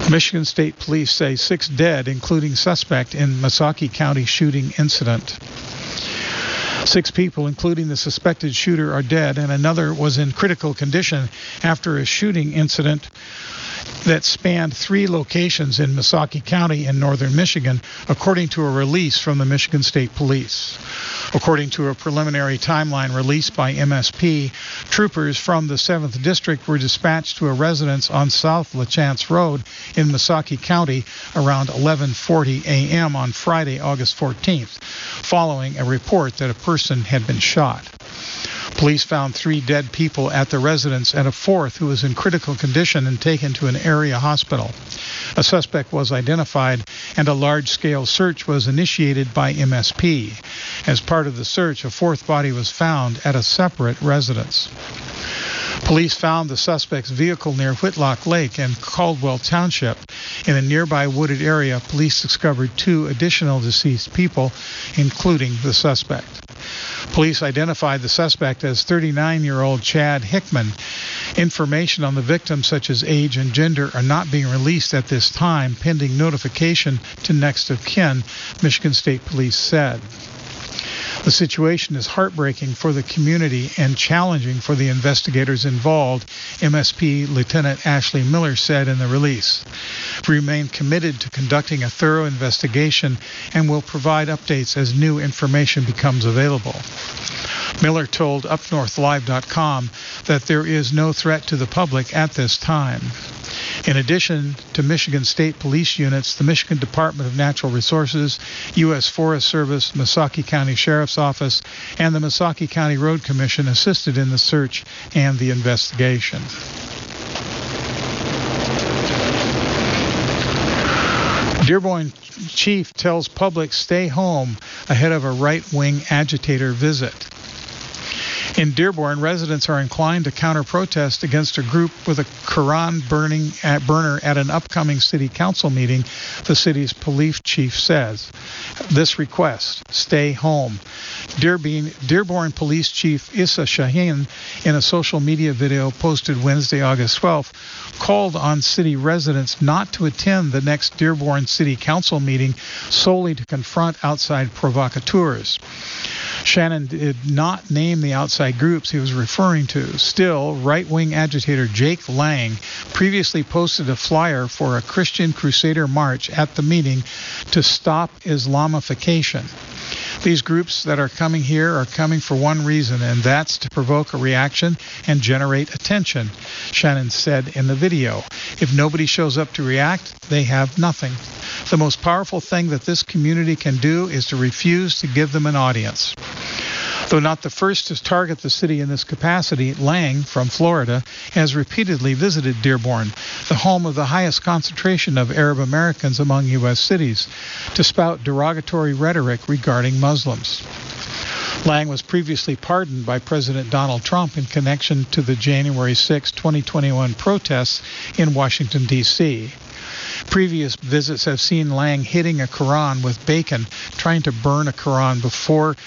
Michigan State Police say 6 dead, including suspect in Missaukee County shooting incident. 6 people, including the suspected shooter, are dead, and another was in critical condition after a shooting incident that spanned 3 locations in Missaukee County in northern Michigan, according to a release from the Michigan State Police. According to a preliminary timeline released by MSP, troopers from the 7th District were dispatched to a residence on South LaChance Road in Missaukee County around 11:40 a.m. on Friday, August 14th, following a report that a person had been shot. Police found 3 dead people at the residence and a 4th who was in critical condition and taken to an area hospital. A suspect was identified and a large-scale search was initiated by MSP. As part of the search, a 4th body was found at a separate residence. Police found the suspect's vehicle near Whitlock Lake in Caldwell Township. In a nearby wooded area, police discovered 2 additional deceased people, including the suspect. Police identified the suspect as 39-year-old Chad Hickman. Information on the victim, such as age and gender, are not being released at this time, pending notification to next of kin, Michigan State Police said. The situation is heartbreaking for the community and challenging for the investigators involved, MSP Lieutenant Ashley Miller said in the release. We remain committed to conducting a thorough investigation and will provide updates as new information becomes available. Miller told UpNorthLive.com that there is no threat to the public at this time. In addition to Michigan State Police units, the Michigan Department of Natural Resources, U.S. Forest Service, Missaukee County Sheriff's Office, and the Missaukee County Road Commission assisted in the search and the investigation. Dearborn chief tells public stay home ahead of a right-wing agitator visit. In Dearborn, residents are inclined to counter-protest against a group with a Quran burner at an upcoming city council meeting, the city's police chief says. This request, stay home. Dearborn Police Chief Issa Shaheen, in a social media video posted Wednesday, August 12th, called on city residents not to attend the next Dearborn City Council meeting solely to confront outside provocateurs. Shannon did not name the outside groups he was referring to. Still, right-wing agitator Jake Lang previously posted a flyer for a Christian Crusader march at the meeting to stop Islamification. These groups that are coming here are coming for one reason, and that's to provoke a reaction and generate attention, Shannon said in the video. If nobody shows up to react, they have nothing. The most powerful thing that this community can do is to refuse to give them an audience. Though not the first to target the city in this capacity, Lang, from Florida, has repeatedly visited Dearborn, the home of the highest concentration of Arab Americans among U.S. cities, to spout derogatory rhetoric regarding Muslims. Lang was previously pardoned by President Donald Trump in connection to the January 6, 2021 protests in Washington, D.C. Previous visits have seen Lang hitting a Quran with bacon, trying to burn a Quran before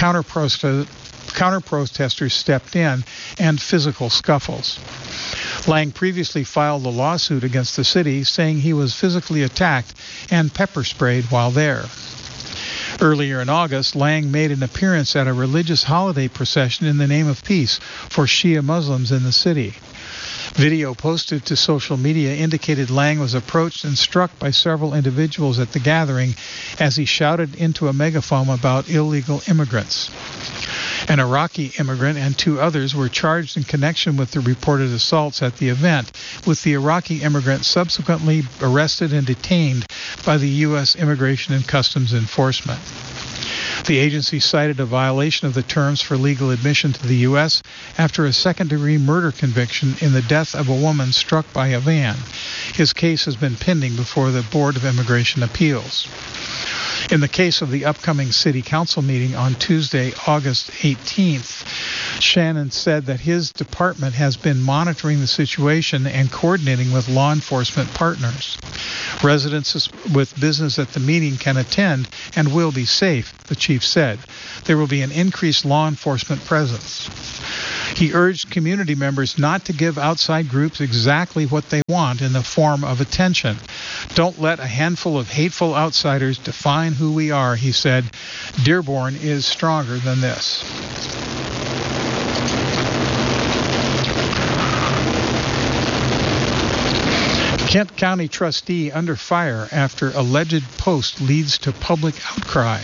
counter-protesters stepped in, and physical scuffles. Lang previously filed a lawsuit against the city, saying he was physically attacked and pepper sprayed while there. Earlier in August, Lang made an appearance at a religious holiday procession in the name of peace for Shia Muslims in the city. Video posted to social media indicated Lang was approached and struck by several individuals at the gathering as he shouted into a megaphone about illegal immigrants. An Iraqi immigrant and 2 others were charged in connection with the reported assaults at the event, with the Iraqi immigrant subsequently arrested and detained by the U.S. Immigration and Customs Enforcement. The agency cited a violation of the terms for legal admission to the U.S. after a second-degree murder conviction in the death of a woman struck by a van. His case has been pending before the Board of Immigration Appeals. In the case of the upcoming City Council meeting on Tuesday, August 18th, Shannon said that his department has been monitoring the situation and coordinating with law enforcement partners. Residents with business at the meeting can attend and will be safe, the chief said. There will be an increased law enforcement presence. He urged community members not to give outside groups exactly what they want in the form of attention. Don't let a handful of hateful outsiders define who we are, he said. Dearborn is stronger than this. Kent County trustee under fire after alleged post leads to public outcry.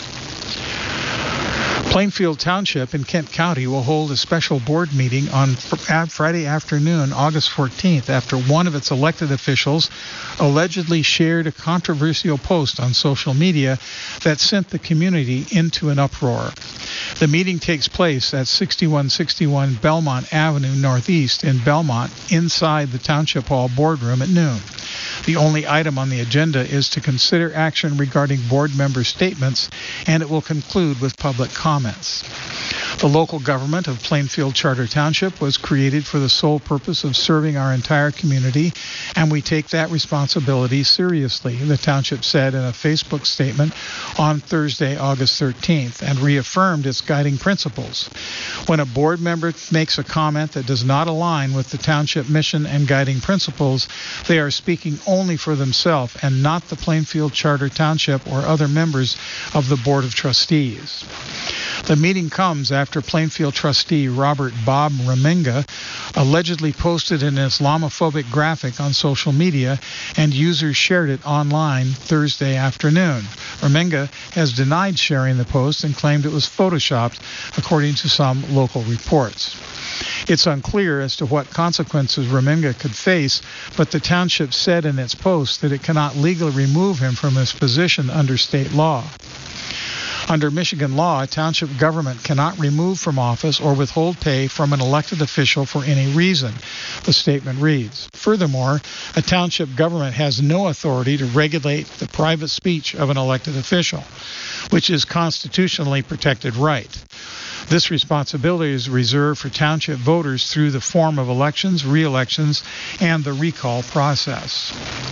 Plainfield Township in Kent County will hold a special board meeting on Friday afternoon, August 14th, after one of its elected officials allegedly shared a controversial post on social media that sent the community into an uproar. The meeting takes place at 6161 Belmont Avenue Northeast in Belmont, inside the Township Hall boardroom at noon. The only item on the agenda is to consider action regarding board member statements, and it will conclude with public comments. The local government of Plainfield Charter Township was created for the sole purpose of serving our entire community, and we take that responsibility seriously, the township said in a Facebook statement on Thursday, August 13th, and reaffirmed its guiding principles. When a board member makes a comment that does not align with the township mission and guiding principles, they are speaking only for themselves and not the Plainfield Charter Township or other members of the Board of Trustees. The meeting comes after Plainfield trustee Robert Bob Remenga allegedly posted an Islamophobic graphic on social media, and users shared it online Thursday afternoon. Remenga has denied sharing the post and claimed it was photoshopped, according to some local reports. It's unclear as to what consequences Remenga could face, but the township said in its post that it cannot legally remove him from his position under state law. Under Michigan law, a township government cannot remove from office or withhold pay from an elected official for any reason, the statement reads. Furthermore, a township government has no authority to regulate the private speech of an elected official, which is constitutionally protected right. This responsibility is reserved for township voters through the form of elections, re-elections, and the recall process.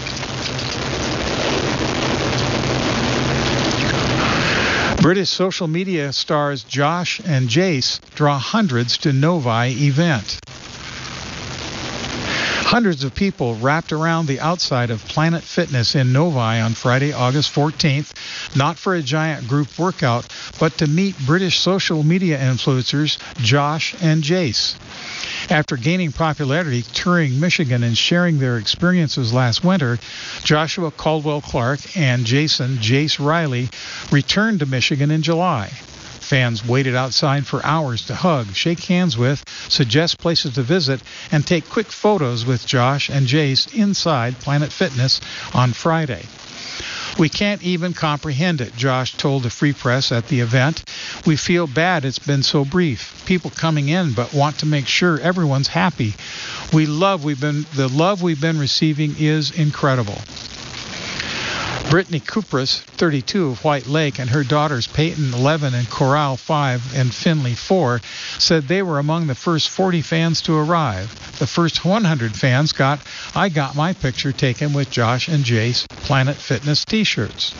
British social media stars Josh and Jace draw hundreds to Novi event. Hundreds of people wrapped around the outside of Planet Fitness in Novi on Friday, August 14th, not for a giant group workout, but to meet British social media influencers Josh and Jace. After gaining popularity touring Michigan and sharing their experiences last winter, Joshua Caldwell Clark and Jace Riley returned to Michigan in July. Fans waited outside for hours to hug, shake hands with, suggest places to visit, and take quick photos with Josh and Jace inside Planet Fitness on Friday. We can't even comprehend it, Josh told the Free Press at the event. We feel bad it's been so brief. People coming in but want to make sure everyone's happy. The love we've been receiving is incredible. Brittany Kupras, 32, of White Lake, and her daughters Peyton, 11, and Coral, 5, and Finley, 4, said they were among the first 40 fans to arrive. The first 100 fans I got my picture taken with Josh and Jace Planet Fitness t-shirts.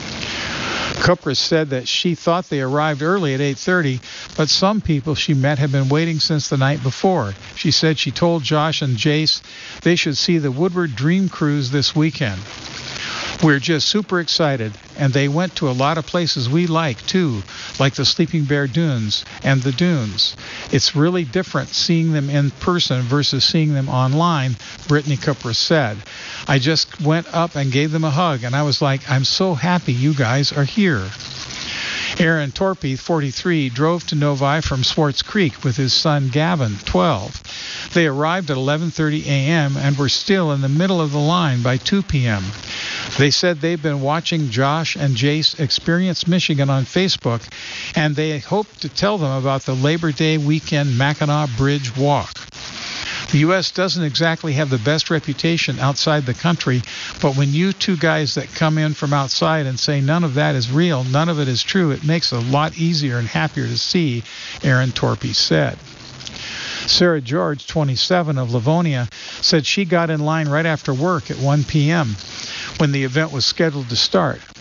Kupras said that she thought they arrived early at 8:30, but some people she met had been waiting since the night before. She said she told Josh and Jace they should see the Woodward Dream Cruise this weekend. We're just super excited, and they went to a lot of places we like, too, like the Sleeping Bear Dunes and the Dunes. It's really different seeing them in person versus seeing them online, Brittany Kupras said. I just went up and gave them a hug, and I was like, I'm so happy you guys are here. Aaron Torpy, 43, drove to Novi from Swartz Creek with his son Gavin, 12. They arrived at 11:30 a.m. and were still in the middle of the line by 2 p.m. They said they've been watching Josh and Jace Experience Michigan on Facebook, and they hope to tell them about the Labor Day weekend Mackinac Bridge Walk. The U.S. doesn't exactly have the best reputation outside the country, but when you two guys that come in from outside and say none of that is real, none of it is true, it makes it a lot easier and happier to see, Aaron Torpy said. Sarah George, 27, of Livonia, said she got in line right after work at 1 p.m. when the event was scheduled to start.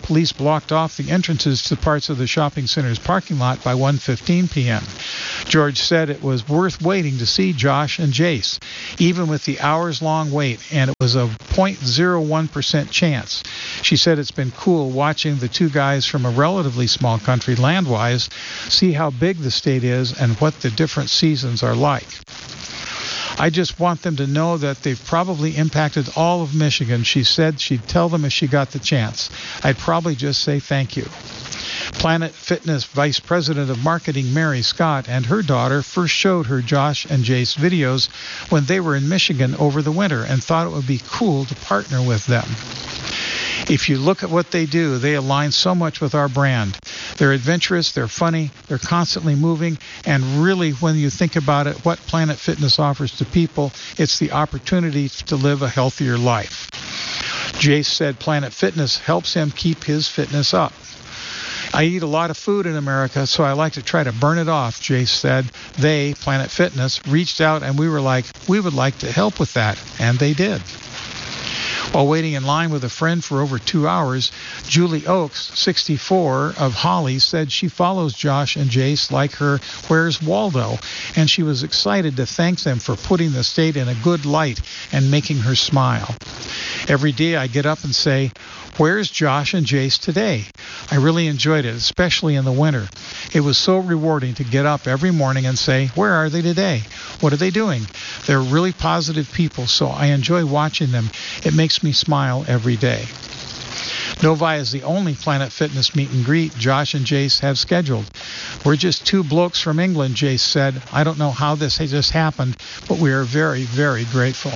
Police blocked off the entrances to parts of the shopping center's parking lot by 1:15 p.m. George said it was worth waiting to see Josh and Jace, even with the hours-long wait, and it was a 0.01% chance. She said it's been cool watching the two guys from a relatively small country land-wise see how big the state is and what the different seasons are like. I just want them to know that they've probably impacted all of Michigan. She said she'd tell them if she got the chance. I'd probably just say thank you. Planet Fitness Vice President of Marketing Mary Scott and her daughter first showed her Josh and Jace videos when they were in Michigan over the winter and thought it would be cool to partner with them. If you look at what they do, they align so much with our brand. They're adventurous, they're funny, they're constantly moving, and really, when you think about it, what Planet Fitness offers to people, it's the opportunity to live a healthier life. Jace said Planet Fitness helps him keep his fitness up. I eat a lot of food in America, so I like to try to burn it off, Jace said. They, Planet Fitness, reached out and we were like, we would like to help with that, and they did. While waiting in line with a friend for over 2 hours, Julie Oakes, 64, of Holly, said she follows Josh and Jace like her Where's Waldo, and she was excited to thank them for putting the state in a good light and making her smile. Every day I get up and say, where's Josh and Jace today? I really enjoyed it, especially in the winter. It was so rewarding to get up every morning and say, where are they today? What are they doing? They're really positive people, so I enjoy watching them. It makes me smile every day. Novi is the only Planet Fitness meet and greet Josh and Jace have scheduled. We're just two blokes from England, Jace said. I don't know how this just happened, but we are very, very grateful.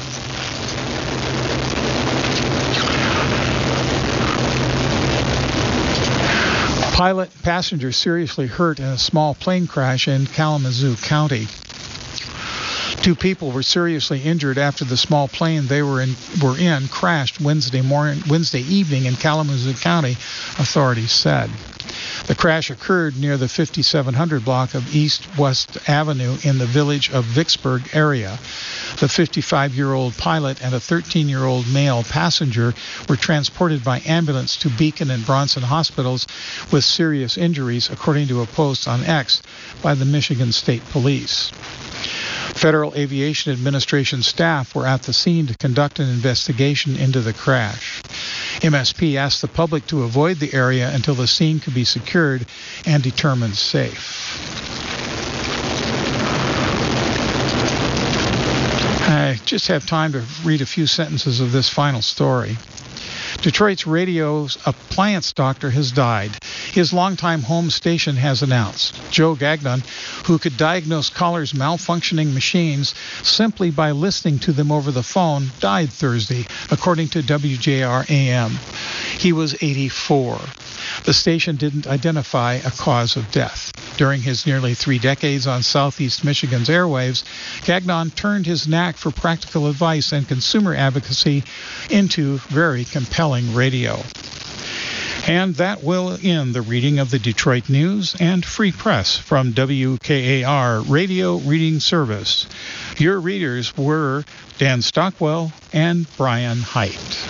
Pilot and passenger seriously hurt in a small plane crash in Kalamazoo County. 2 people were seriously injured after the small plane they were in crashed Wednesday evening in Kalamazoo County, authorities said. The crash occurred near the 5700 block of East-West Avenue in the village of Vicksburg area. The 55-year-old pilot and a 13-year-old male passenger were transported by ambulance to Beacon and Bronson hospitals with serious injuries, according to a post on X by the Michigan State Police. Federal Aviation Administration staff were at the scene to conduct an investigation into the crash. MSP asked the public to avoid the area until the scene could be secured and determined safe. I just have time to read a few sentences of this final story. Detroit's radio's appliance doctor has died. His longtime home station has announced. Joe Gagnon, who could diagnose callers' malfunctioning machines simply by listening to them over the phone, died Thursday, according to WJR-AM. He was 84. The station didn't identify a cause of death. During his nearly 3 decades on Southeast Michigan's airwaves, Gagnon turned his knack for practical advice and consumer advocacy into very compelling radio. And that will end the reading of the Detroit News and Free Press from WKAR Radio Reading Service. Your readers were Dan Stockwell and Brian Height.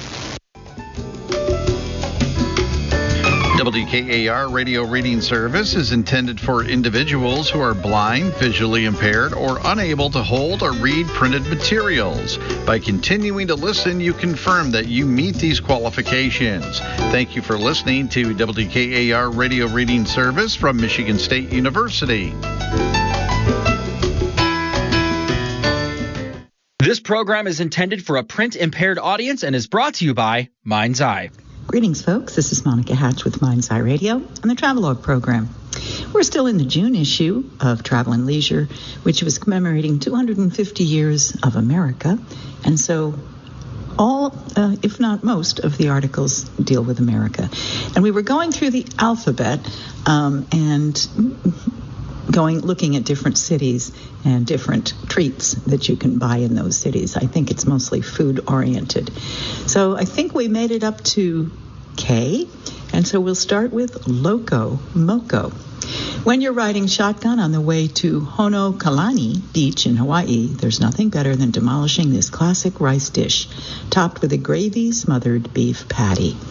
WKAR Radio Reading Service is intended for individuals who are blind, visually impaired, or unable to hold or read printed materials. By continuing to listen, you confirm that you meet these qualifications. Thank you for listening to WKAR Radio Reading Service from Michigan State University. This program is intended for a print-impaired audience and is brought to you by Mind's Eye. Greetings, folks. This is Monica Hatch with Mind's Eye Radio and the Travelogue program. We're still in the June issue of Travel and Leisure, which was commemorating 250 years of America. And so all, if not most, of the articles deal with America. And we were going through the alphabet and looking at different cities and different treats that you can buy in those cities. I think it's mostly food-oriented. So I think we made it up to K, and so we'll start with Loco Moco. When you're riding shotgun on the way to Honokalani Beach in Hawaii, there's nothing better than demolishing this classic rice dish, topped with a gravy-smothered beef patty.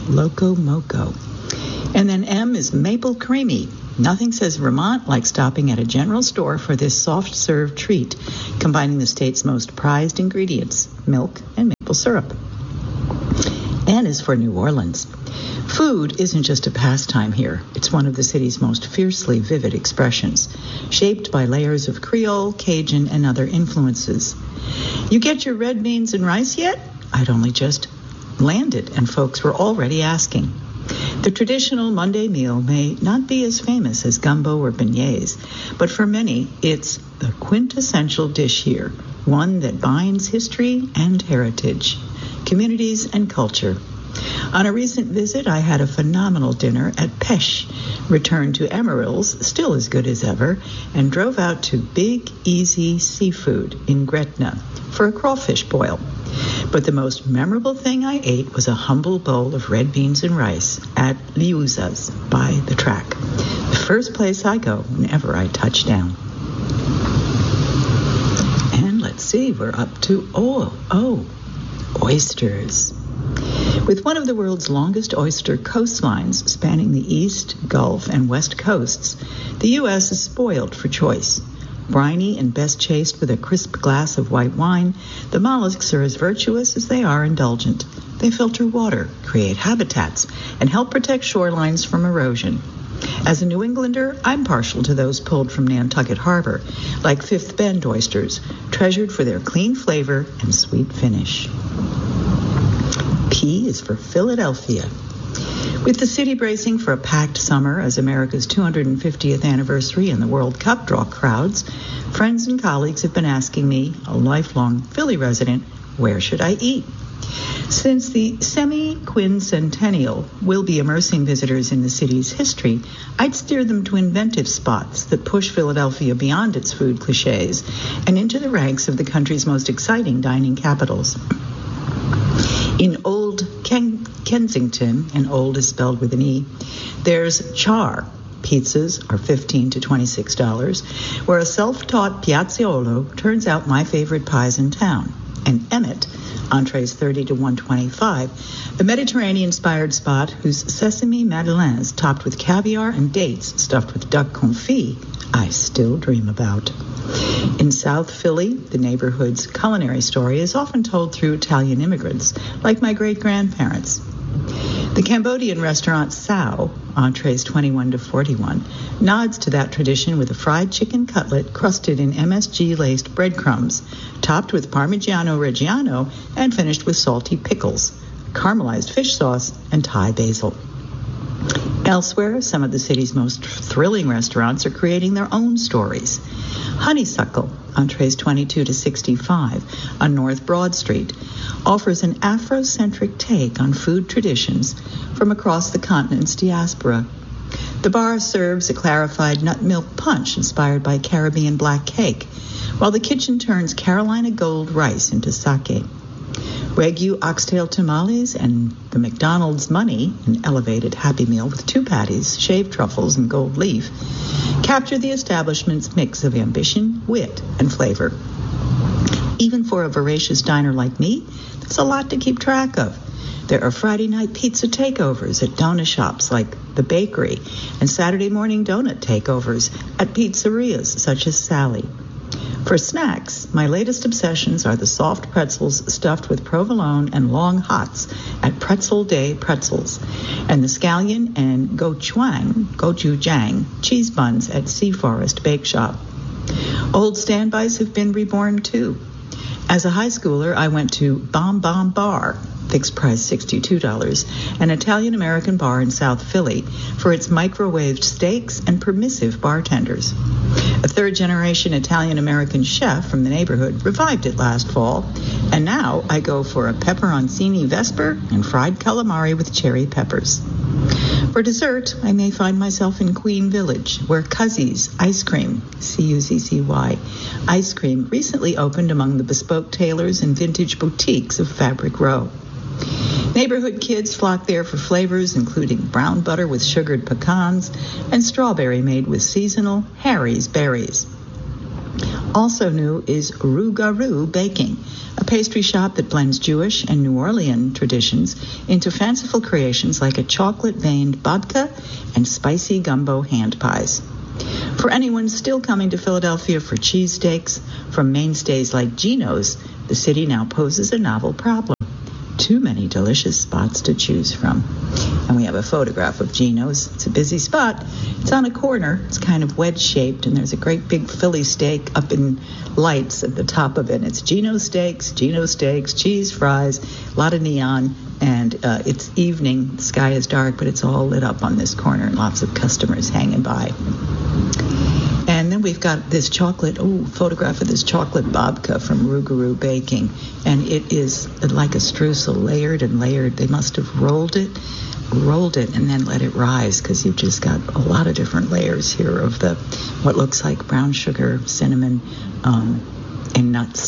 Loco Moco. And then M is Maple Creamy. Nothing says Vermont like stopping at a general store for this soft-serve treat, combining the state's most prized ingredients, milk and maple syrup. N is for New Orleans. Food isn't just a pastime here. It's one of the city's most fiercely vivid expressions, shaped by layers of Creole, Cajun, and other influences. You get your red beans and rice yet? I'd only just landed, and folks were already asking. The traditional Monday meal may not be as famous as gumbo or beignets, but for many, it's the quintessential dish here, one that binds history and heritage, communities and culture. On a recent visit, I had a phenomenal dinner at Pêche, returned to Emeril's, still as good as ever, and drove out to Big Easy Seafood in Gretna for a crawfish boil. But the most memorable thing I ate was a humble bowl of red beans and rice at Liuza's by the track, the first place I go whenever I touch down. And let's see, we're up to, oysters. With one of the world's longest oyster coastlines spanning the East, Gulf, and West coasts, the U.S. is spoiled for choice. Briny and best chased with a crisp glass of white wine, the mollusks are as virtuous as they are indulgent. They filter water, create habitats, and help protect shorelines from erosion. As a New Englander, I'm partial to those pulled from Nantucket Harbor, like Fifth Bend oysters, treasured for their clean flavor and sweet finish. P is for Philadelphia. With the city bracing for a packed summer as America's 250th anniversary and the World Cup draw crowds, friends and colleagues have been asking me, a lifelong Philly resident, where should I eat? Since the semi-quincentennial will be immersing visitors in the city's history, I'd steer them to inventive spots that push Philadelphia beyond its food cliches and into the ranks of the country's most exciting dining capitals. In Old Kensington, and old is spelled with an E, there's Char. Pizzas are $15 to $26, where a self-taught piazzaiolo turns out my favorite pies in town. And Emmett, entrees $30 to $125, a Mediterranean-inspired spot whose sesame madeleines topped with caviar and dates stuffed with duck confit I still dream about. In South Philly, the neighborhood's culinary story is often told through Italian immigrants, like my great-grandparents. The Cambodian restaurant Sao, entrees $21 to $41, nods to that tradition with a fried chicken cutlet crusted in MSG-laced breadcrumbs, topped with Parmigiano Reggiano, and finished with salty pickles, caramelized fish sauce, and Thai basil. Elsewhere, some of the city's most thrilling restaurants are creating their own stories. Honeysuckle, entrees $22 to $65, on North Broad Street, offers an Afrocentric take on food traditions from across the continent's diaspora. The bar serves a clarified nut milk punch inspired by Caribbean black cake, while the kitchen turns Carolina Gold rice into sake. Wagyu oxtail tamales and the McDonald's Money, an elevated Happy Meal with 2 patties, shaved truffles, and gold leaf, capture the establishment's mix of ambition, wit, and flavor. Even for a voracious diner like me, there's a lot to keep track of. There are Friday night pizza takeovers at donut shops like The Bakery and Saturday morning donut takeovers at pizzerias such as Sally. For snacks, my latest obsessions are the soft pretzels stuffed with provolone and long hots at Pretzel Day Pretzels, and the scallion and gochujang cheese buns at Sea Forest Bake Shop. Old standbys have been reborn too. As a high schooler, I went to Bomb Bomb Bar, fixed price $62, an Italian-American bar in South Philly, for its microwaved steaks and permissive bartenders. A third-generation Italian-American chef from the neighborhood revived it last fall, and now I go for a pepperoncini vesper and fried calamari with cherry peppers. For dessert, I may find myself in Queen Village, where Cuzzy's Ice Cream, C-U-Z-Z-Y, ice cream recently opened among the bespoke tailors and vintage boutiques of Fabric Row. Neighborhood kids flock there for flavors including brown butter with sugared pecans and strawberry made with seasonal Harry's berries. Also new is Rougarou Baking, a pastry shop that blends Jewish and New Orleans traditions into fanciful creations like a chocolate-veined babka and spicy gumbo hand pies. For anyone still coming to Philadelphia for cheesesteaks from mainstays like Geno's, the city now poses a novel problem. Too many delicious spots to choose from. And we have a photograph of Geno's. It's a busy spot. It's on a corner. It's kind of wedge-shaped, and there's a great big Philly steak up in lights at the top of it. And it's Geno's Steaks, cheese fries, a lot of neon, and it's evening. The sky is dark, but it's all lit up on this corner, and lots of customers hanging by. And then we've got this photograph of this chocolate babka from Rougarou Baking. And it is like a streusel, layered and layered. They must have rolled it, and then let it rise, because you've just got a lot of different layers here of what looks like brown sugar, cinnamon, and nuts.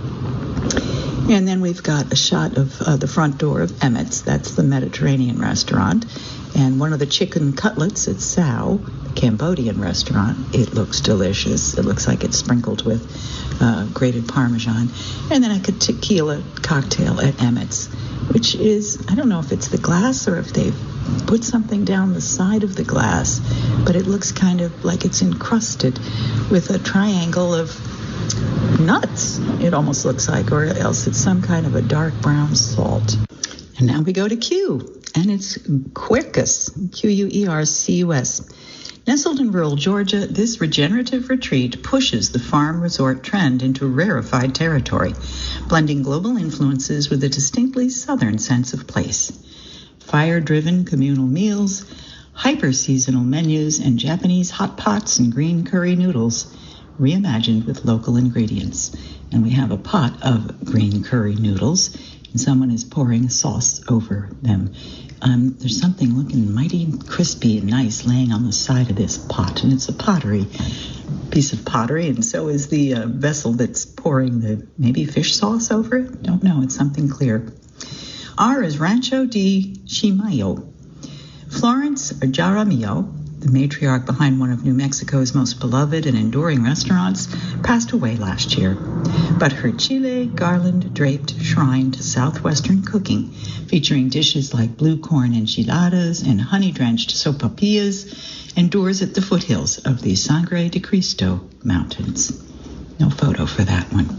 And then we've got a shot of the front door of Emmett's. That's the Mediterranean restaurant. And one of the chicken cutlets at Sao, the Cambodian restaurant. It looks delicious. It looks like it's sprinkled with grated Parmesan. And then a tequila cocktail at Emmett's, which is, I don't know if it's the glass or if they've put something down the side of the glass, but it looks kind of like it's encrusted with a triangle of nuts, it almost looks like, or else it's some kind of a dark brown salt. And now we go to Q, and it's Quercus, Quercus. Nestled in rural Georgia, this regenerative retreat pushes the farm resort trend into rarefied territory, blending global influences with a distinctly southern sense of place. Fire-driven communal meals, hyper-seasonal menus, and Japanese hot pots and green curry noodles, reimagined with local ingredients. And we have a pot of green curry noodles, and someone is pouring sauce over them. There's something looking mighty crispy and nice laying on the side of this pot, and it's a piece of pottery, and so is the vessel that's pouring the maybe fish sauce over it. Don't know, it's something clear. R is Rancho de Chimayo. Florence Jaramillo, the matriarch behind one of New Mexico's most beloved and enduring restaurants, passed away last year. But her Chile garland-draped shrine to Southwestern cooking, featuring dishes like blue corn enchiladas and honey-drenched sopapillas, endures at the foothills of the Sangre de Cristo Mountains. No photo for that one.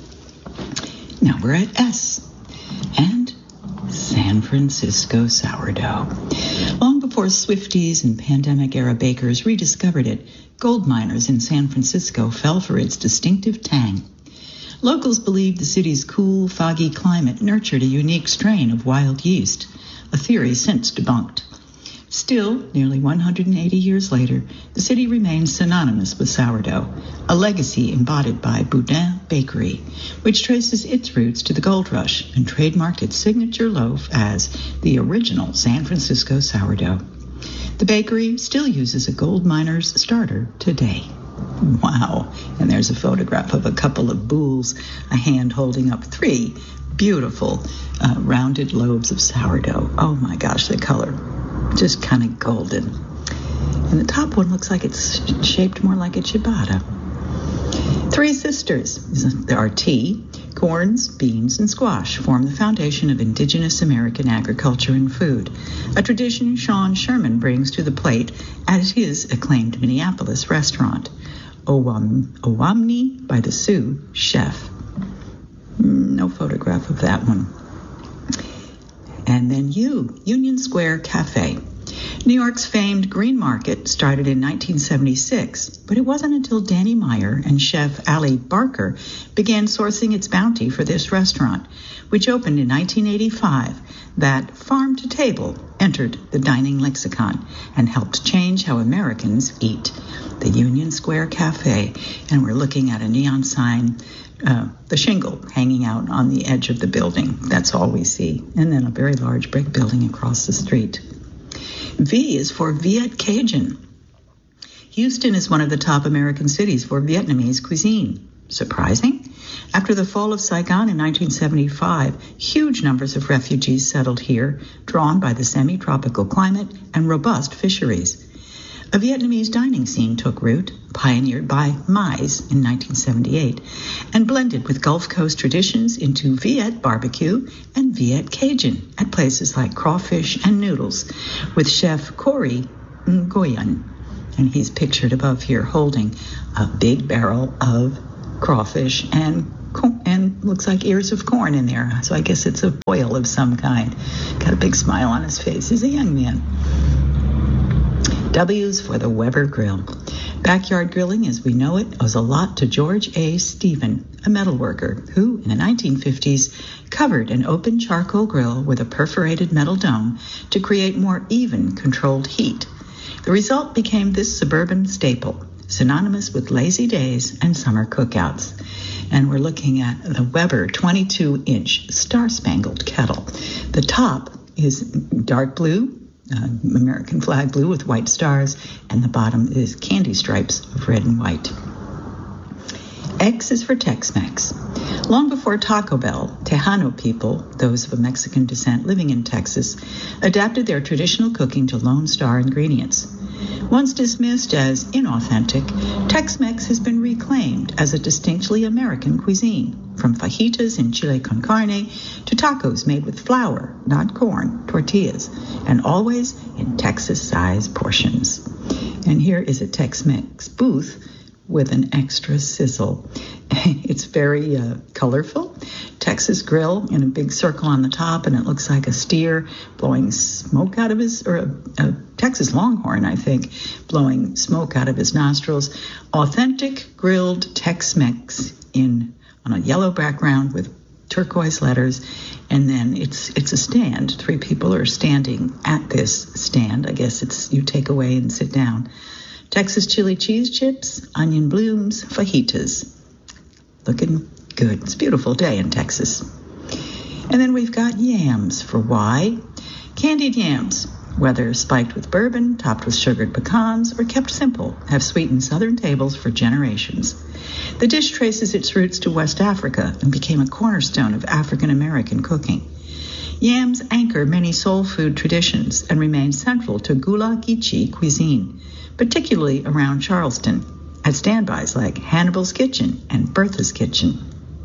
Now we're at S. And San Francisco sourdough. Long before Swifties and pandemic-era bakers rediscovered it, gold miners in San Francisco fell for its distinctive tang. Locals believed the city's cool, foggy climate nurtured a unique strain of wild yeast, a theory since debunked. Still, nearly 180 years later, the city remains synonymous with sourdough, a legacy embodied by Boudin Bakery, which traces its roots to the gold rush and trademarked its signature loaf as the original San Francisco sourdough. The bakery still uses a gold miner's starter today. Wow. And there's a photograph of a couple of boules, a hand holding up 3 beautiful rounded loaves of sourdough. Oh my gosh, the color, just kind of golden. And the top one looks like it's shaped more like a ciabatta. 3 sisters. There are tea, corns, beans, and squash form the foundation of indigenous American agriculture and food, a tradition Sean Sherman brings to the plate at his acclaimed Minneapolis restaurant, Owamni by the Sioux Chef. No photograph of that one. And then Union Square Cafe. New York's famed Green Market started in 1976, but it wasn't until Danny Meyer and chef Allie Barker began sourcing its bounty for this restaurant, which opened in 1985, that farm to table entered the dining lexicon and helped change how Americans eat. The Union Square Cafe, and we're looking at a neon sign, the shingle hanging out on the edge of the building. That's all we see. And then a very large brick building across the street. V is for Viet Cajun. Houston is one of the top American cities for Vietnamese cuisine. Surprising? After the fall of Saigon in 1975, huge numbers of refugees settled here, drawn by the semi-tropical climate and robust fisheries. A Vietnamese dining scene took root, pioneered by Mize in 1978, and blended with Gulf Coast traditions into Viet barbecue and Viet Cajun at places like Crawfish and Noodles, with chef Corey Nguyen. And he's pictured above here holding a big barrel of crawfish and looks like ears of corn in there. So I guess it's a boil of some kind. Got a big smile on his face. He's a young man. W's for the Weber Grill. Backyard grilling, as we know it, owes a lot to George A. Stephen, a metalworker who, in the 1950s, covered an open charcoal grill with a perforated metal dome to create more even, controlled heat. The result became this suburban staple, synonymous with lazy days and summer cookouts. And we're looking at the Weber 22-inch Star-Spangled Kettle. The top is dark blue, American flag blue with white stars, and the bottom is candy stripes of red and white. X is for Tex-Mex. Long before Taco Bell, Tejano people, those of a Mexican descent living in Texas, adapted their traditional cooking to Lone Star ingredients. Once dismissed as inauthentic, Tex-Mex has been reclaimed as a distinctly American cuisine, from fajitas in chile con carne to tacos made with flour, not corn, tortillas, and always in Texas-sized portions. And here is a Tex-Mex booth with an extra sizzle. It's very colorful. Texas grill in a big circle on the top, and it looks like a steer blowing smoke out of his, or a Texas Longhorn, I think, blowing smoke out of his nostrils. Authentic grilled Tex-Mex on a yellow background with turquoise letters, and then it's a stand. 3 people are standing at this stand. I guess it's you take away and sit down. Texas chili cheese chips, onion blooms, fajitas. Looking good. It's a beautiful day in Texas. And then we've got yams for Y. Candied yams, whether spiked with bourbon, topped with sugared pecans, or kept simple, have sweetened Southern tables for generations. The dish traces its roots to West Africa and became a cornerstone of African-American cooking. Yams anchor many soul food traditions and remain central to Gullah Geechee cuisine, particularly around Charleston, at standbys like Hannibal's Kitchen and Bertha's Kitchen.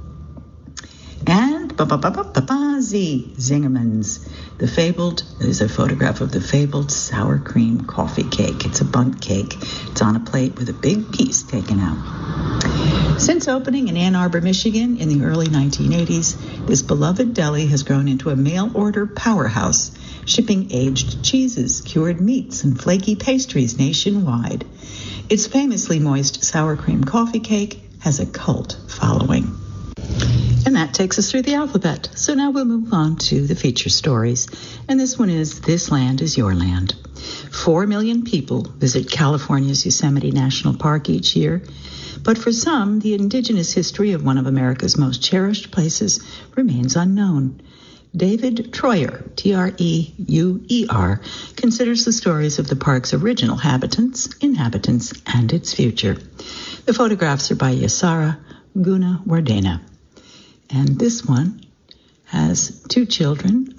And Zingerman's. There's a photograph of the fabled sour cream coffee cake. It's a bundt cake. It's on a plate with a big piece taken out. Since opening in Ann Arbor, Michigan in the early 1980s, this beloved deli has grown into a mail-order powerhouse, shipping aged cheeses, cured meats, and flaky pastries nationwide. Its famously moist sour cream coffee cake has a cult following. And that takes us through the alphabet. So now we'll move on to the feature stories. And this one is This Land is Your Land. 4 million people visit California's Yosemite National Park each year. But for some, the indigenous history of one of America's most cherished places remains unknown. David Treuer, Treuer, considers the stories of the park's original inhabitants, and its future. The photographs are by Yasara Gunawardena. And this one has 2 children,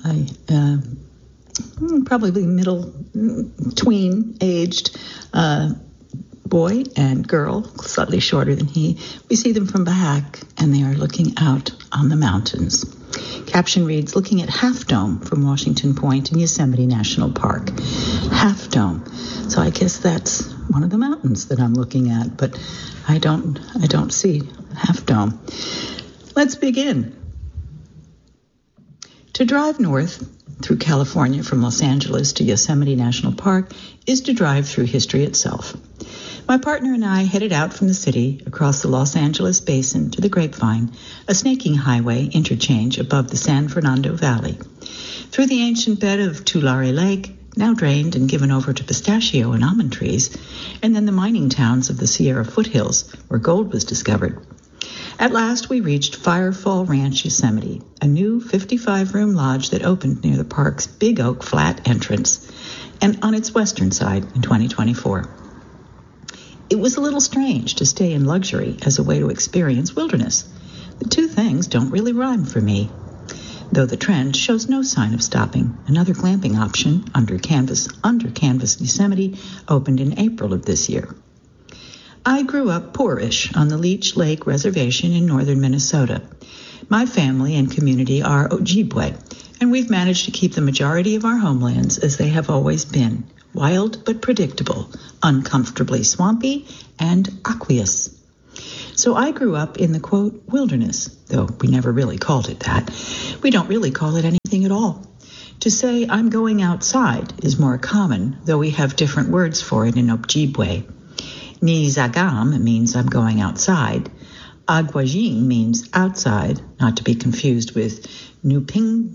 probably middle tween-aged boy and girl, slightly shorter than he. We see them from back, and they are looking out on the mountains. Caption reads, looking at Half Dome from Washington Point in Yosemite National Park. Half Dome. So I guess that's one of the mountains that I'm looking at, but I don't see Half Dome. Let's begin. To drive north through California from Los Angeles to Yosemite National Park is to drive through history itself. My partner and I headed out from the city across the Los Angeles Basin to the Grapevine, a snaking highway interchange above the San Fernando Valley. Through the ancient bed of Tulare Lake, now drained and given over to pistachio and almond trees, and then the mining towns of the Sierra foothills where gold was discovered. At last we reached Firefall Ranch, Yosemite, a new 55-room lodge that opened near the park's Big Oak Flat entrance and on its western side in 2024. It was a little strange to stay in luxury as a way to experience wilderness. The two things don't really rhyme for me. though the trend shows no sign of stopping. Another glamping option, Under Canvas Yosemite, opened in April of this year. I grew up poorish on the Leech Lake Reservation in northern Minnesota. My family and community are Ojibwe, and we've managed to keep the majority of our homelands as they have always been, wild but predictable, uncomfortably swampy, and aqueous. So I grew up in the, quote, wilderness, though we never really called it that. We don't really call it anything at all. To say I'm going outside is more common, though we have different words for it in Ojibwe. Nizagam means I'm going outside. Aguajing means outside, not to be confused with Nupiming,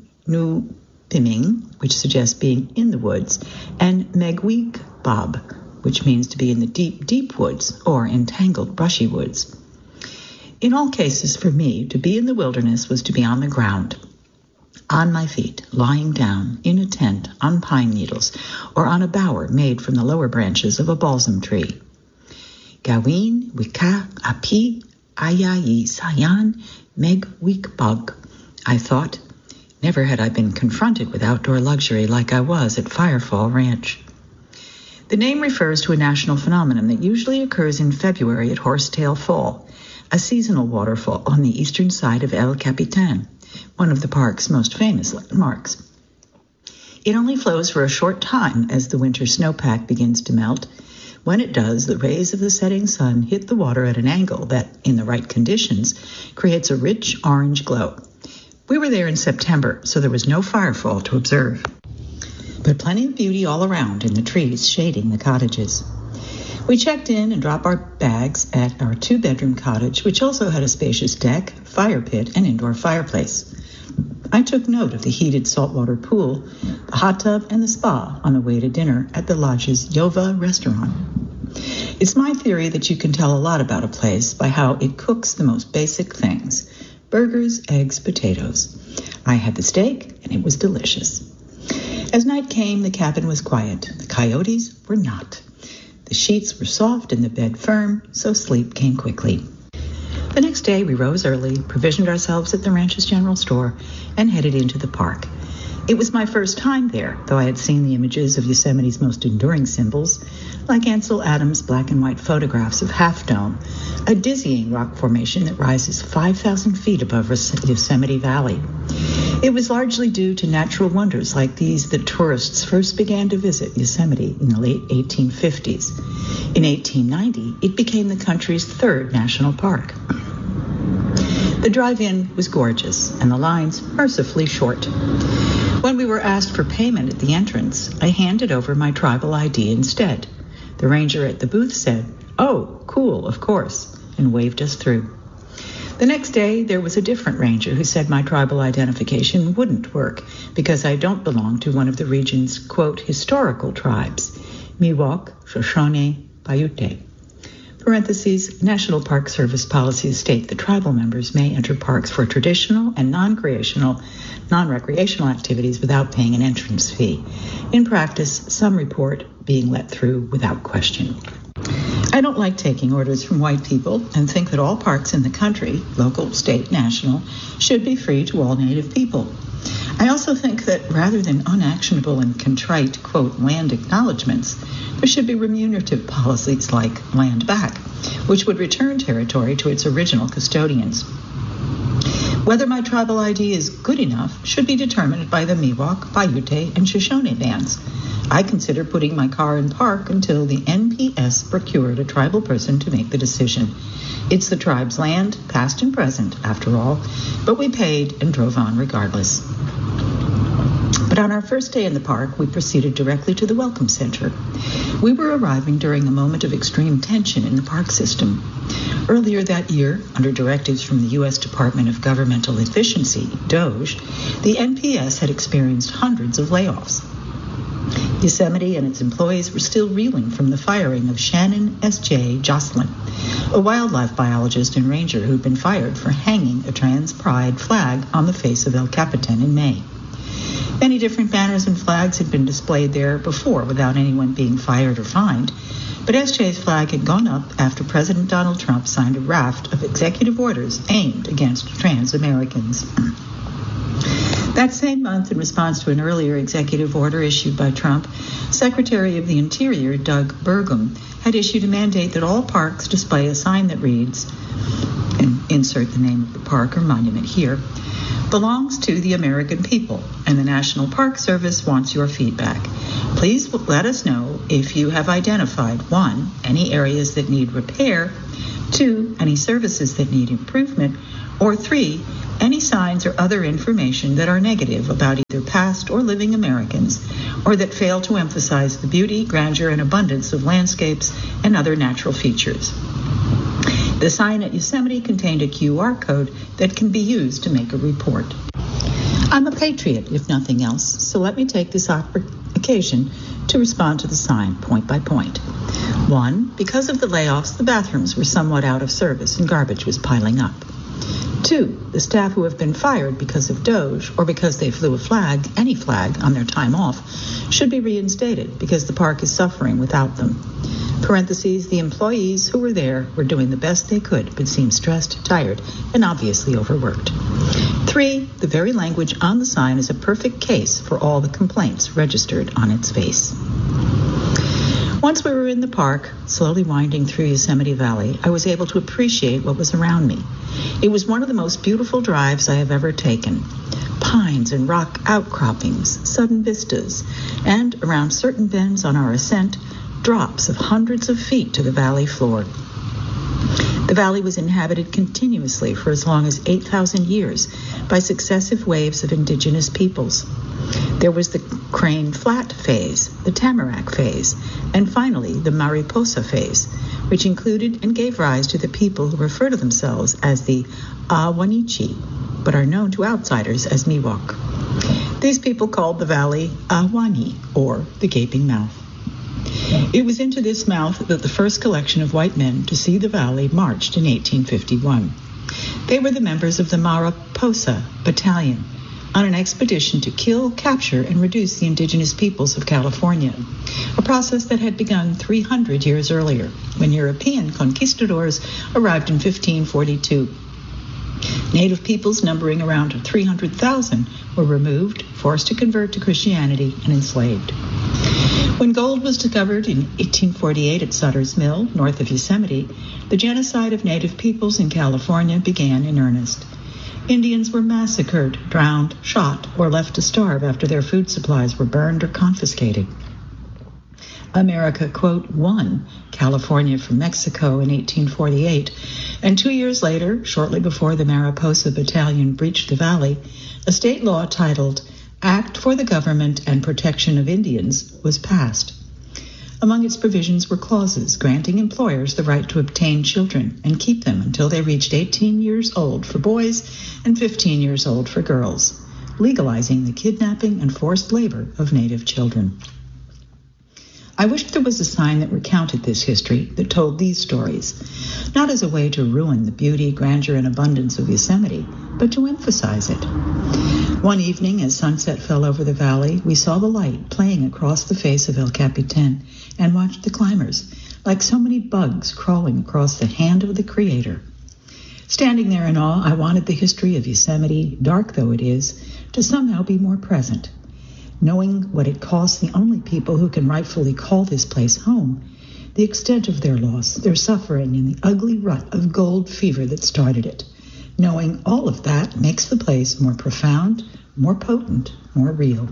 which suggests being in the woods, and Megwigbab, which means to be in the deep, deep woods or in tangled, brushy woods. In all cases, for me, to be in the wilderness was to be on the ground, on my feet, lying down, in a tent, on pine needles, or on a bower made from the lower branches of a balsam tree. Gawin, Wika, Api, Ayayi, Sayan, Megwigbug, I thought. Never had I been confronted with outdoor luxury like I was at Firefall Ranch. The name refers to a national phenomenon that usually occurs in February at Horsetail Fall, a seasonal waterfall on the eastern side of El Capitan, one of the park's most famous landmarks. It only flows for a short time as the winter snowpack begins to melt. When it does, the rays of the setting sun hit the water at an angle that, in the right conditions, creates a rich orange glow. We were there in September, so there was no firefall to observe, but plenty of beauty all around in the trees shading the cottages. We checked in and dropped our bags at our 2-bedroom cottage, which also had a spacious deck, fire pit, and indoor fireplace. I took note of the heated saltwater pool, the hot tub, and the spa on the way to dinner at the lodge's Yova restaurant. It's my theory that you can tell a lot about a place by how it cooks the most basic things: burgers, eggs, potatoes. I had the steak, and it was delicious. As night came, the cabin was quiet. The coyotes were not. The sheets were soft and the bed firm, so sleep came quickly. The next day, we rose early, provisioned ourselves at the ranch's general store, and headed into the park. It was my first time there, though I had seen the images of Yosemite's most enduring symbols, like Ansel Adams' black and white photographs of Half Dome, a dizzying rock formation that rises 5,000 feet above Yosemite Valley. It was largely due to natural wonders like these that tourists first began to visit Yosemite in the late 1850s. In 1890, it became the country's 3rd national park. The drive-in was gorgeous, and the lines mercifully short. When we were asked for payment at the entrance, I handed over my tribal ID instead. The ranger at the booth said, "Oh, cool, of course," and waved us through. The next day, there was a different ranger who said my tribal identification wouldn't work because I don't belong to one of the region's, quote, historical tribes, Miwok, Shoshone, Paiute. Parentheses, National Park Service policies state that tribal members may enter parks for traditional and non-recreational activities without paying an entrance fee. In practice, some report being let through without question. I don't like taking orders from white people and think that all parks in the country, local, state, national, should be free to all Native people. I also think that rather than unactionable and contrite, quote, land acknowledgments, there should be remunerative policies like land back, which would return territory to its original custodians. Whether my tribal ID is good enough should be determined by the Miwok, Paiute, and Shoshone bands. I consider putting my car in park until the NPS procured a tribal person to make the decision. It's the tribe's land, past and present, after all, but we paid and drove on regardless. But on our first day in the park, we proceeded directly to the Welcome Center. We were arriving during a moment of extreme tension in the park system. Earlier that year, under directives from the U.S. Department of Governmental Efficiency, DOGE, the NPS had experienced hundreds of layoffs. Yosemite and its employees were still reeling from the firing of Shannon S.J. Jocelyn, a wildlife biologist and ranger who'd been fired for hanging a trans pride flag on the face of El Capitan in May. Many different banners and flags had been displayed there before without anyone being fired or fined, but S.J.'s flag had gone up after President Donald Trump signed a raft of executive orders aimed against trans Americans. That same month, in response to an earlier executive order issued by Trump, Secretary of the Interior Doug Burgum had issued a mandate that all parks display a sign that reads, and insert the name of the park or monument here, belongs to the American people, and the National Park Service wants your feedback. Please let us know if you have identified 1, any areas that need repair, 2, any services that need improvement, or 3, any signs or other information that are negative about either past or living Americans, or that fail to emphasize the beauty, grandeur, and abundance of landscapes and other natural features. The sign at Yosemite contained a QR code that can be used to make a report. I'm a patriot, if nothing else, so let me take this occasion to respond to the sign point by point. 1, because of the layoffs, the bathrooms were somewhat out of service and garbage was piling up. 2, the staff who have been fired because of Doge or because they flew a flag, any flag, on their time off, should be reinstated because the park is suffering without them. Parentheses, the employees who were there were doing the best they could but seemed stressed, tired, and obviously overworked. 3, the very language on the sign is a perfect case for all the complaints registered on its face. Once we were in the park, slowly winding through Yosemite Valley, I was able to appreciate what was around me. It was one of the most beautiful drives I have ever taken. Pines and rock outcroppings, sudden vistas, and around certain bends on our ascent, drops of hundreds of feet to the valley floor. The valley was inhabited continuously for as long as 8,000 years by successive waves of indigenous peoples. There was the Crane Flat phase, the Tamarack phase, and finally the Mariposa phase, which included and gave rise to the people who refer to themselves as the Ahwahneechee, but are known to outsiders as Miwok. These people called the valley Ahwahnee, or the Gaping Mouth. It was into this mouth that the first collection of white men to see the valley marched in 1851. They were the members of the Mariposa Battalion, on an expedition to kill, capture, and reduce the indigenous peoples of California, a process that had begun 300 years earlier, when European conquistadors arrived in 1542. Native peoples numbering around 300,000 were removed, forced to convert to Christianity, and enslaved. When gold was discovered in 1848 at Sutter's Mill, north of Yosemite, the genocide of native peoples in California began in earnest. Indians were massacred, drowned, shot, or left to starve after their food supplies were burned or confiscated. America, quote, won California from Mexico in 1848, and 2 years later, shortly before the Mariposa Battalion breached the valley, a state law titled Act for the Government and Protection of Indians was passed. Among its provisions were clauses granting employers the right to obtain children and keep them until they reached 18 years old for boys and 15 years old for girls, legalizing the kidnapping and forced labor of Native children. I wished there was a sign that recounted this history, that told these stories, not as a way to ruin the beauty, grandeur, and abundance of Yosemite, but to emphasize it. One evening, as sunset fell over the valley, we saw the light playing across the face of El Capitan and watched the climbers, like so many bugs crawling across the hand of the Creator. Standing there in awe, I wanted the history of Yosemite, dark though it is, to somehow be more present. Knowing what it costs the only people who can rightfully call this place home, the extent of their loss, their suffering, and the ugly rut of gold fever that started it. Knowing all of that makes the place more profound, more potent, more real.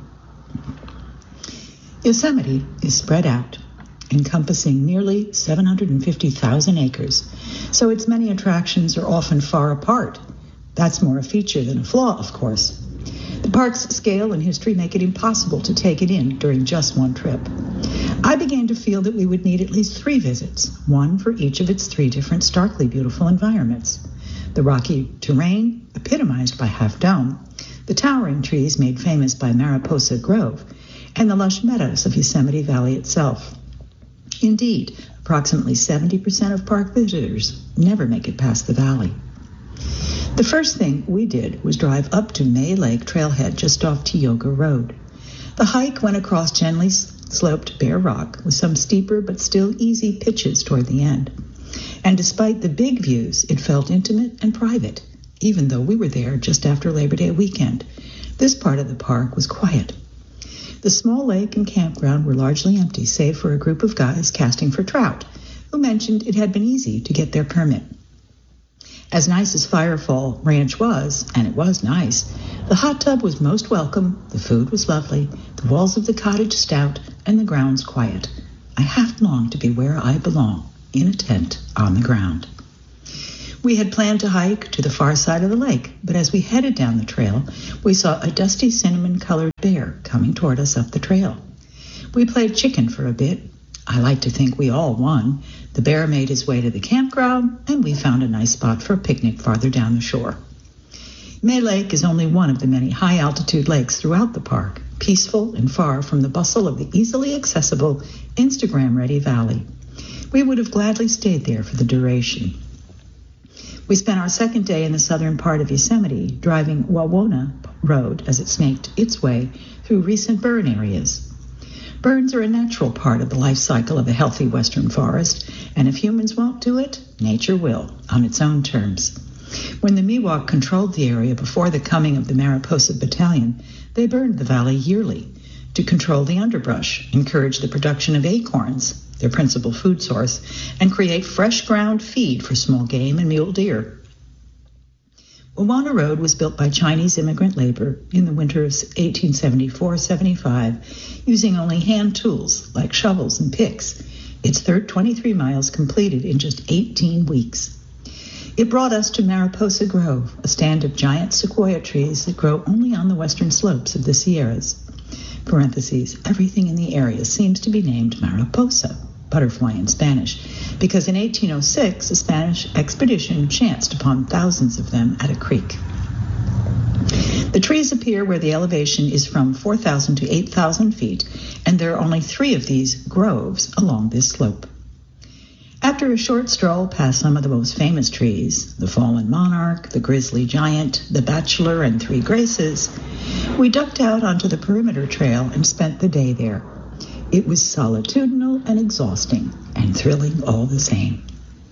Yosemite is spread out, encompassing nearly 750,000 acres, so its many attractions are often far apart. That's more a feature than a flaw, of course. The park's scale and history make it impossible to take it in during just one trip. I began to feel that we would need at least 3 visits, one for each of its 3 different starkly beautiful environments. The rocky terrain, epitomized by Half Dome, the towering trees made famous by Mariposa Grove, and the lush meadows of Yosemite Valley itself. Indeed, approximately 70% of park visitors never make it past the valley. The first thing we did was drive up to May Lake Trailhead just off Tioga Road. The hike went across gently sloped bare rock with some steeper but still easy pitches toward the end. And despite the big views, it felt intimate and private, even though we were there just after Labor Day weekend. This part of the park was quiet. The small lake and campground were largely empty, save for a group of guys casting for trout, who mentioned it had been easy to get their permit. As nice as Firefall Ranch was, and it was nice, the hot tub was most welcome, the food was lovely, the walls of the cottage stout, and the grounds quiet. I half longed to be where I belong, in a tent on the ground. We had planned to hike to the far side of the lake, but as we headed down the trail, we saw a dusty cinnamon-colored bear coming toward us up the trail. We played chicken for a bit. I like to think we all won. The bear made his way to the campground, and we found a nice spot for a picnic farther down the shore. May Lake is only one of the many high-altitude lakes throughout the park, peaceful and far from the bustle of the easily accessible, Instagram-ready valley. We would have gladly stayed there for the duration. We spent our second day in the southern part of Yosemite, driving Wawona Road as it snaked its way through recent burn areas. Burns are a natural part of the life cycle of a healthy western forest, and if humans won't do it, nature will, on its own terms. When the Miwok controlled the area before the coming of the Mariposa Battalion, they burned the valley yearly to control the underbrush, encourage the production of acorns, their principal food source, and create fresh ground feed for small game and mule deer. Wawona Road was built by Chinese immigrant labor in the winter of 1874-75, using only hand tools like shovels and picks. Its third 23 miles completed in just 18 weeks. It brought us to Mariposa Grove, a stand of giant sequoia trees that grow only on the western slopes of the Sierras. Parentheses, everything in the area seems to be named Mariposa, butterfly in Spanish, because in 1806 a Spanish expedition chanced upon thousands of them at a creek. The trees appear where the elevation is from 4,000 to 8,000 feet, and there are only 3 of these groves along this slope. After a short stroll past some of the most famous trees, the fallen monarch, the grizzly giant, the bachelor, and 3 graces, we ducked out onto the perimeter trail and spent the day there. It was solitudinal and exhausting, and thrilling all the same.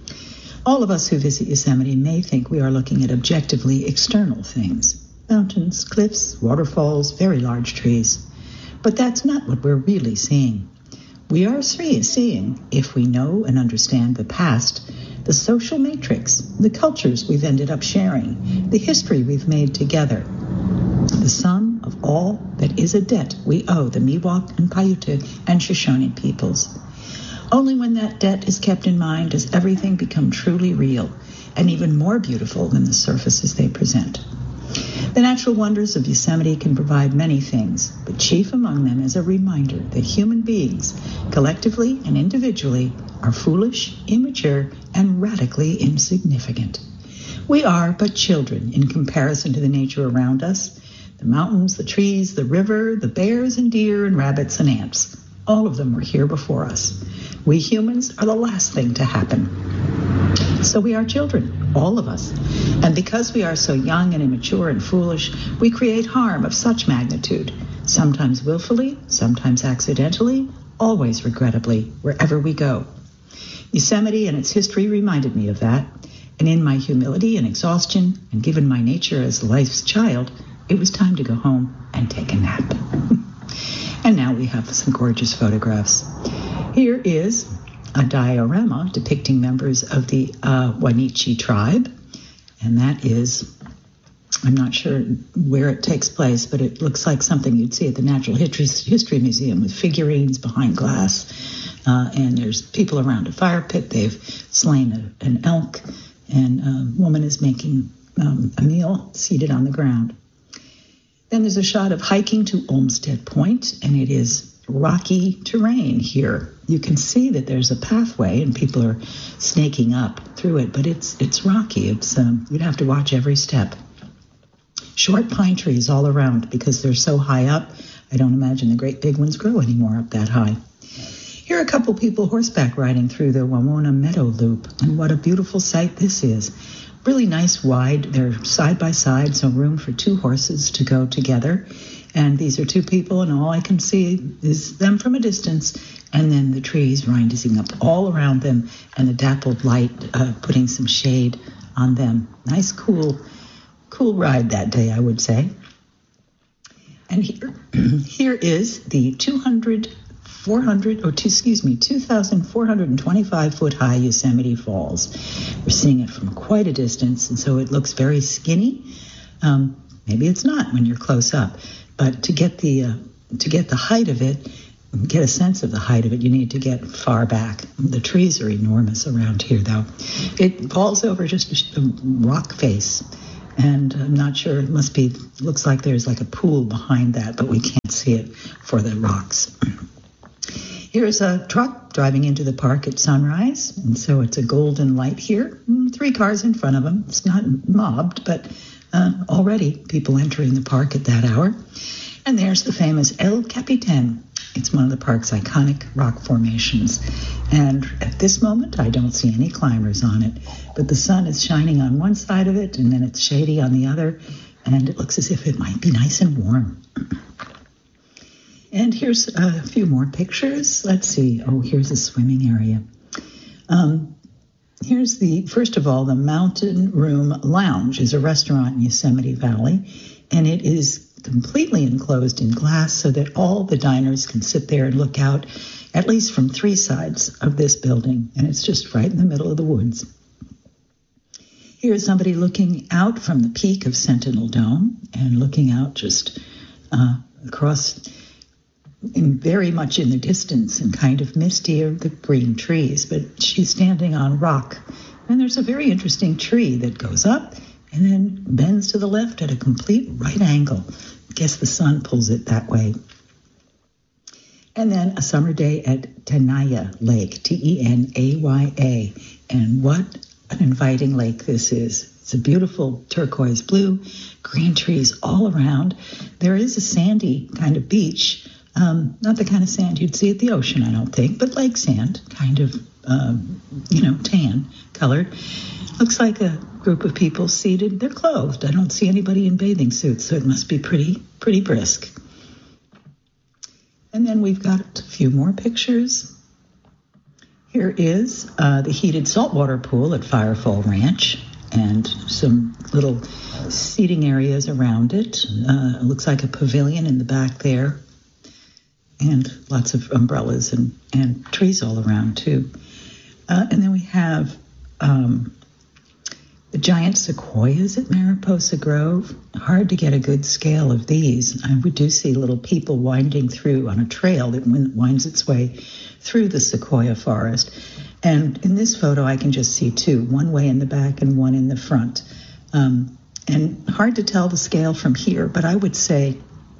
All of us who visit Yosemite may think we are looking at objectively external things: mountains, cliffs, waterfalls, very large trees. But that's not what we're really seeing. We are seeing, if we know and understand the past, the social matrix, the cultures we've ended up sharing, the history we've made together, the sum of all that is a debt we owe the Miwok and Paiute and Shoshone peoples. Only when that debt is kept in mind does everything become truly real and even more beautiful than the surfaces they present. The natural wonders of Yosemite can provide many things, but chief among them is a reminder that human beings, collectively and individually, are foolish, immature, and radically insignificant. We are but children in comparison to the nature around us: the mountains, the trees, the river, the bears and deer and rabbits and ants. All of them were here before us. We humans are the last thing to happen. So we are children, all of us. And because we are so young and immature and foolish, we create harm of such magnitude, sometimes willfully, sometimes accidentally, always regrettably, wherever we go. Yosemite and its history reminded me of that, and in my humility and exhaustion, and given my nature as life's child, it was time to go home and take a nap. And now we have some gorgeous photographs. Here is a diorama depicting members of the Wenatchee tribe, and that is, I'm not sure where it takes place, but it looks like something you'd see at the Natural History Museum with figurines behind glass, and there's people around a fire pit. They've slain an elk, and a woman is making a meal seated on the ground. Then there's a shot of hiking to Olmsted Point, and it is rocky terrain here. You can see that there's a pathway and people are snaking up through it, but it's rocky. You'd have to watch every step. Short pine trees all around because they're so high up. I don't imagine the great big ones grow anymore up that high. Here are a couple people horseback riding through the Wawona Meadow Loop, and what a beautiful sight this is. Really nice, wide. They're side by side, so room for 2 horses to go together. And these are 2 people, and all I can see is them from a distance, and then the trees rising up all around them, and the dappled light putting some shade on them. Nice, cool ride that day, I would say. And here is the 2,425 foot high Yosemite Falls. We're seeing it from quite a distance, and so it looks very skinny. Maybe it's not when you're close up, but to get the height of it, get a sense of the height of it, you need to get far back. The trees are enormous around here, though. It falls over just a rock face, and I'm not sure, looks like there's like a pool behind that, but we can't see it for the rocks. Here's a truck driving into the park at sunrise, and so it's a golden light here. 3 cars in front of them. It's not mobbed, but already people entering the park at that hour. And there's the famous El Capitan. It's one of the park's iconic rock formations. And at this moment, I don't see any climbers on it, but the sun is shining on one side of it, and then it's shady on the other, and it looks as if it might be nice and warm. And here's a few more pictures. Let's see. Oh, here's a swimming area. Here's first of all, the Mountain Room Lounge is a restaurant in Yosemite Valley, and it is completely enclosed in glass so that all the diners can sit there and look out, at least from 3 sides of this building, and it's just right in the middle of the woods. Here's somebody looking out from the peak of Sentinel Dome and looking out just across, very much in the distance and kind of misty are the green trees, but she's standing on rock. And there's a very interesting tree that goes up and then bends to the left at a complete right angle. I guess the sun pulls it that way. And then a summer day at Tenaya Lake, Tenaya. And what an inviting lake this is. It's a beautiful turquoise blue, green trees all around. There is a sandy kind of beach. Not the kind of sand you'd see at the ocean, I don't think, but lake sand, kind of, tan colored. Looks like a group of people seated. They're clothed. I don't see anybody in bathing suits, so it must be pretty brisk. And then we've got a few more pictures. Here is the heated saltwater pool at Firefall Ranch and some little seating areas around it. It looks like a pavilion in the back there. And lots of umbrellas and trees all around, too. And then we have the giant sequoias at Mariposa Grove. Hard to get a good scale of these. We do see little people winding through on a trail that winds its way through the sequoia forest. And in this photo, I can just see 2, one way in the back and one in the front. And hard to tell the scale from here, but I would say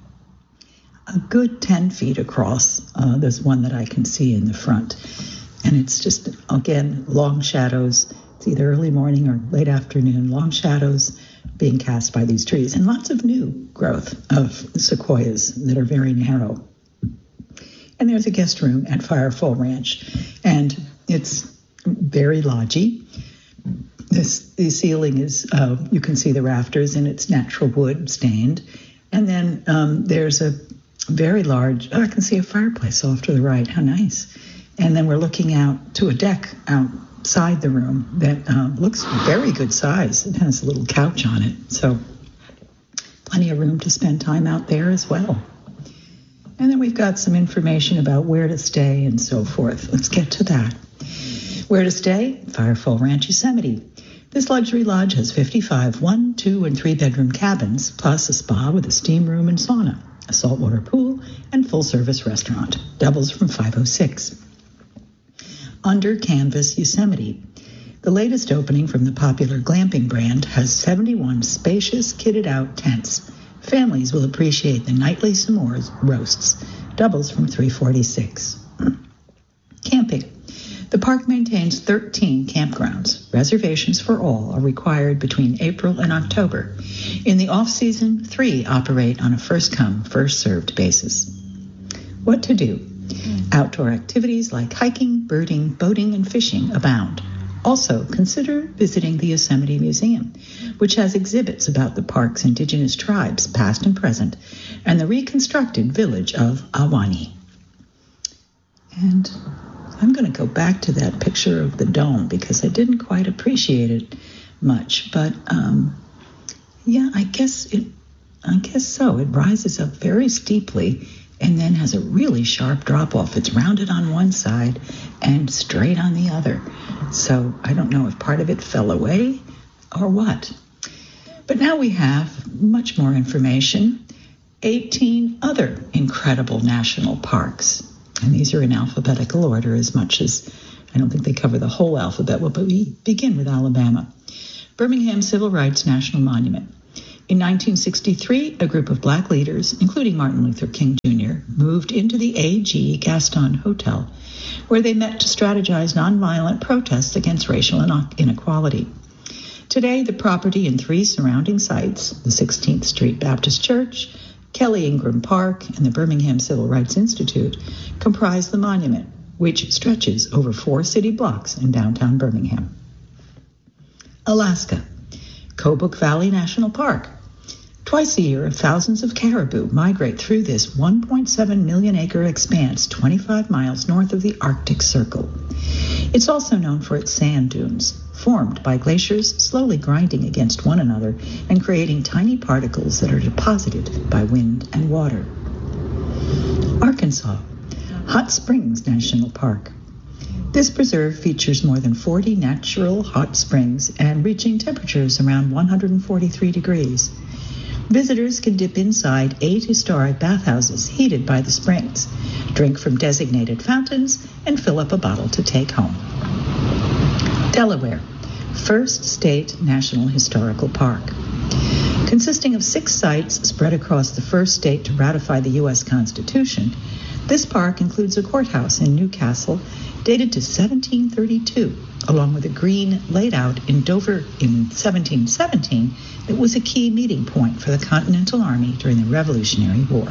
a good 10 feet across. There's one that I can see in the front. And it's just, again, long shadows. It's either early morning or late afternoon, long shadows being cast by these trees. And lots of new growth of sequoias that are very narrow. And there's a guest room at Firefall Ranch. And it's very lodgy. The ceiling is, you can see the rafters, and it's natural wood stained. And then there's a very large, I can see a fireplace off to the right. How nice. And then we're looking out to a deck outside the room that looks very good size. It has a little couch on it. So plenty of room to spend time out there as well. And then we've got some information about where to stay and so forth. Let's get to that. Where to stay? Firefall Ranch, Yosemite. This luxury lodge has 55 1-, 2-, and 3-bedroom cabins, plus a spa with a steam room and sauna, a saltwater pool, and full-service restaurant. Doubles from $506. Under Canvas Yosemite. The latest opening from the popular glamping brand has 71 spacious, kitted-out tents. Families will appreciate the nightly s'mores roasts. Doubles from $346. Camping. The park maintains 13 campgrounds. Reservations for all are required between April and October. In the off-season, 3 operate on a first-come, first-served basis. What to do? Outdoor activities like hiking, birding, boating, and fishing abound. Also, consider visiting the Yosemite Museum, which has exhibits about the park's indigenous tribes, past and present, and the reconstructed village of Ahwahnee. And I'm going to go back to that picture of the dome because I didn't quite appreciate it much. But, I guess I guess so. It rises up very steeply and then has a really sharp drop-off. It's rounded on one side and straight on the other. So I don't know if part of it fell away or what. But now we have much more information. 18 other incredible national parks. And these are in alphabetical order as much as I don't think they cover the whole alphabet, but we begin with Alabama. Birmingham Civil Rights National Monument. In 1963, a group of black leaders, including Martin Luther King Jr., moved into the A.G. Gaston Hotel, where they met to strategize nonviolent protests against racial inequality. Today, the property and 3 surrounding sites, the 16th Street Baptist Church, Kelly Ingram Park, and the Birmingham Civil Rights Institute, comprise the monument, which stretches over 4 city blocks in downtown Birmingham. Alaska, Kobuk Valley National Park. Twice a year, thousands of caribou migrate through this 1.7 million acre expanse 25 miles north of the Arctic Circle. It's also known for its sand dunes, formed by glaciers slowly grinding against one another and creating tiny particles that are deposited by wind and water. Arkansas, Hot Springs National Park. This preserve features more than 40 natural hot springs and reaching temperatures around 143 degrees. Visitors can dip inside 8 historic bathhouses heated by the springs, drink from designated fountains, and fill up a bottle to take home. Delaware, First State National Historical Park. Consisting of 6 sites spread across the first state to ratify the U.S. Constitution, this park includes a courthouse in Newcastle dated to 1732, along with a green laid out in Dover in 1717 that was a key meeting point for the Continental Army during the Revolutionary War.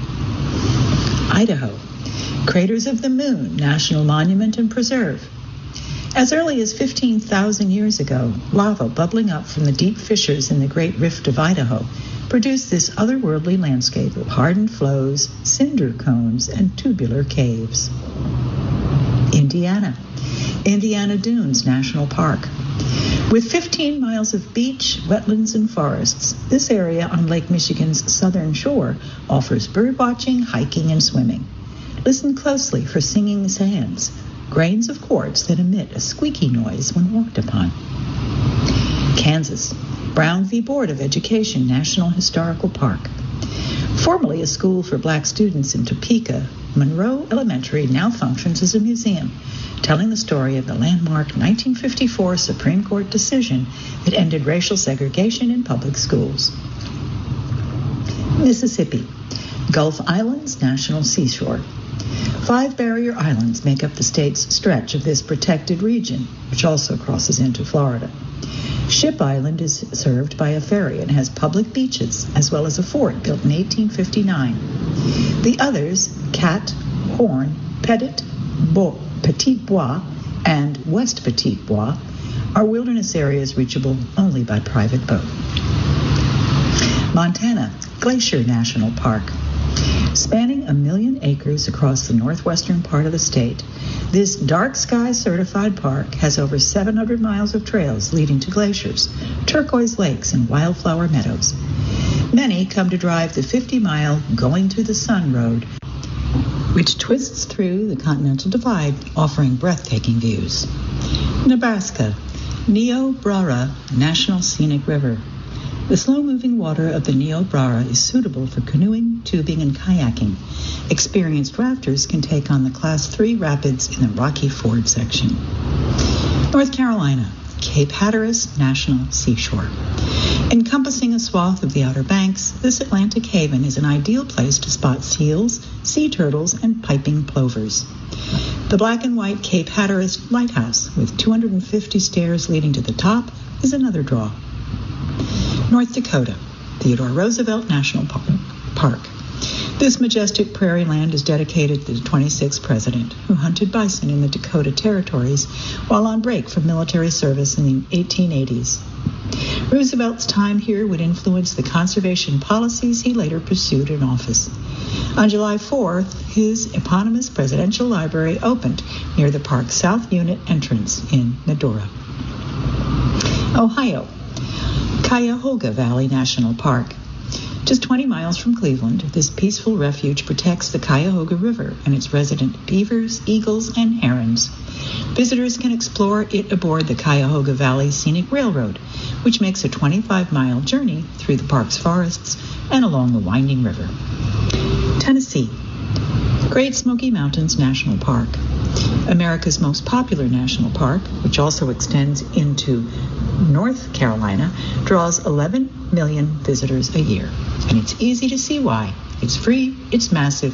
Idaho, Craters of the Moon National Monument and Preserve. As early as 15,000 years ago, lava bubbling up from the deep fissures in the Great Rift of Idaho produced this otherworldly landscape of hardened flows, cinder cones, and tubular caves. Indiana Dunes National Park. With 15 miles of beach, wetlands, and forests, this area on Lake Michigan's southern shore offers birdwatching, hiking, and swimming. Listen closely for singing sands, grains of quartz that emit a squeaky noise when walked upon. Kansas, Brown v. Board of Education National Historical Park. Formerly a school for black students in Topeka, Monroe Elementary now functions as a museum, telling the story of the landmark 1954 Supreme Court decision that ended racial segregation in public schools. Mississippi, Gulf Islands National Seashore. 5 barrier islands make up the state's stretch of this protected region, which also crosses into Florida. Ship Island is served by a ferry and has public beaches, as well as a fort built in 1859. The others, Cat, Horn, Petit Bois, and West Petit Bois, are wilderness areas reachable only by private boat. Montana, Glacier National Park. Spanning 1 million acres across the northwestern part of the state, this dark sky certified park has over 700 miles of trails leading to glaciers, turquoise lakes, and wildflower meadows. Many come to drive the 50-mile Going to the Sun road, which twists through the Continental Divide, offering breathtaking views. Nebraska, Niobrara National Scenic River. The slow-moving water of the Niobrara is suitable for canoeing, tubing, and kayaking. Experienced rafters can take on the Class 3 rapids in the Rocky Ford section. North Carolina, Cape Hatteras National Seashore. Encompassing a swath of the Outer Banks, this Atlantic haven is an ideal place to spot seals, sea turtles, and piping plovers. The black and white Cape Hatteras Lighthouse, with 250 stairs leading to the top, is another draw. North Dakota, Theodore Roosevelt National Park. This majestic prairie land is dedicated to the 26th president, who hunted bison in the Dakota Territories while on break from military service in the 1880s. Roosevelt's time here would influence the conservation policies he later pursued in office. On July 4th, his eponymous presidential library opened near the park's South Unit entrance in Medora. Ohio, Cuyahoga Valley National Park. Just 20 miles from Cleveland, this peaceful refuge protects the Cuyahoga River and its resident beavers, eagles, and herons. Visitors can explore it aboard the Cuyahoga Valley Scenic Railroad, which makes a 25-mile journey through the park's forests and along the winding river. Tennessee. Great Smoky Mountains National Park. America's most popular national park, which also extends into North Carolina, draws 11 million visitors a year. And it's easy to see why. It's free, it's massive,